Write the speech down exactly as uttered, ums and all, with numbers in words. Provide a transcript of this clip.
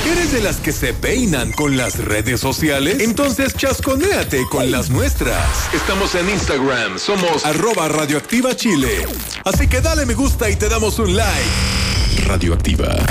¿Eres de las que se peinan con las redes sociales? Entonces chasconéate con las nuestras. Estamos en Instagram, somos arroba Radioactiva Chile. Así que dale me gusta y te damos un like. Radioactiva.